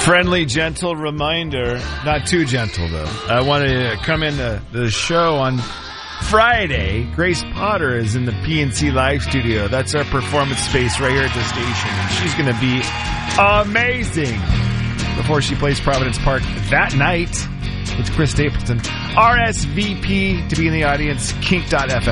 Friendly, gentle reminder, not too gentle though. I want to come into the show on Friday. Grace Potter is in the PNC Live Studio. That's our performance space right here at the station. And she's going to be amazing before she plays Providence Park that night with Chris Stapleton. RSVP to be in the audience, kink.fm.